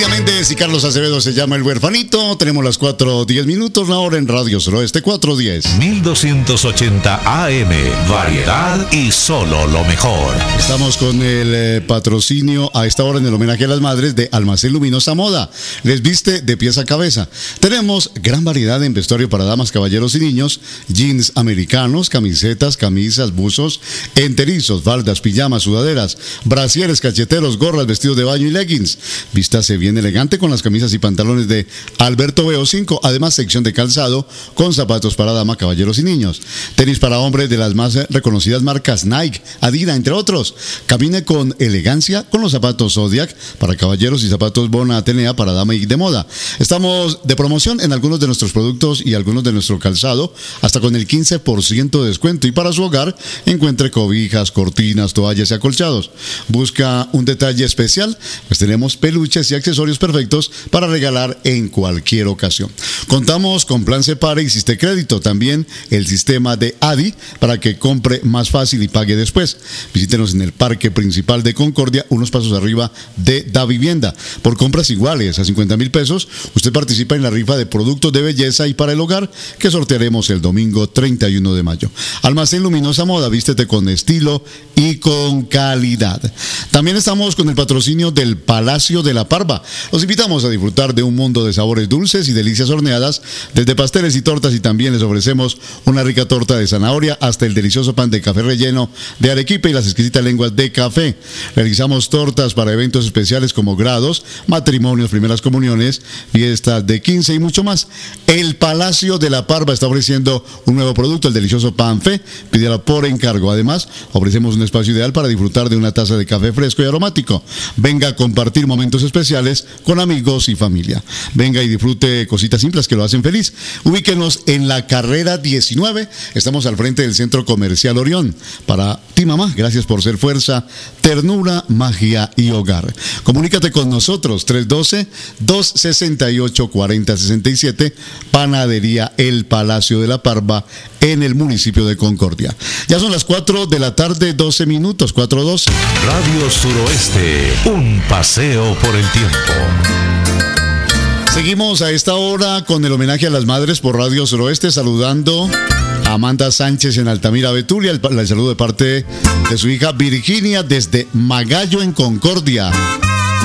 Lidia Méndez y Carlos Acevedo se llama El Huerfanito. Tenemos las 4:10, la hora en Radio Suroeste 4:10. 1280 AM, variedad y solo lo mejor. Estamos con el patrocinio a esta hora en el homenaje a las madres de Almacén Luminosa Moda. Les viste de pies a cabeza. Tenemos gran variedad en vestuario para damas, caballeros y niños, jeans americanos, camisetas, camisas, buzos, enterizos, faldas, pijamas, sudaderas, brasieres, cacheteros, gorras, vestidos de baño y leggings. Vístase bien elegante con las camisas y pantalones de Alberto Veo 5, además sección de calzado con zapatos para dama, caballeros y niños. Tenis para hombres de las más reconocidas marcas Nike, Adidas, entre otros. Camine con elegancia con los zapatos Zodiac para caballeros y zapatos Bona Atenea para dama y de moda. Estamos de promoción en algunos de nuestros productos y algunos de nuestro calzado, hasta con el 15% de descuento. Y para su hogar, encuentre cobijas, cortinas, toallas y acolchados. Busca un detalle especial, pues tenemos peluches y accesorios perfectos para regalar en cualquier ocasión. Contamos con Plan Separe y Siste Crédito, también el sistema de ADI para que compre más fácil y pague después. Visítenos en el Parque Principal de Concordia, unos pasos arriba de Da Vivienda. Por compras iguales a 50,000 pesos, usted participa en la rifa de productos de belleza y para el hogar que sortearemos el domingo 31 de mayo. Almacén Luminosa Moda, vístete con estilo y con calidad. También estamos con el patrocinio del Palacio de la Parva. Los invitamos a disfrutar de un mundo de sabores dulces y delicias horneadas, desde pasteles y tortas, y también les ofrecemos una rica torta de zanahoria hasta el delicioso pan de café relleno de arequipe y las exquisitas lenguas de café. Realizamos tortas para eventos especiales como grados, matrimonios, primeras comuniones, fiestas de 15 y mucho más. El Palacio de la Parva está ofreciendo un nuevo producto, el delicioso pan fe. Pídelo por encargo. Además, ofrecemos un espacio ideal para disfrutar de una taza de café fresco y aromático. Venga a compartir momentos especiales con amigos y familia. Venga y disfrute cositas simples que lo hacen feliz. Ubíquenos en la carrera 19. Estamos al frente del Centro Comercial Orión. Para ti, mamá, gracias por ser fuerza, ternura, magia y hogar. Comunícate con nosotros, 312-268-4067, Panadería El Palacio de la Parva, en el municipio de Concordia. Ya son las 4:12, 4:12. Radio Suroeste, un paseo por el tiempo. Seguimos a esta hora con el homenaje a las madres por Radio Suroeste, saludando a Amanda Sánchez en Altamira, Betulia. El saludo de parte de su hija Virginia desde Magallo en Concordia.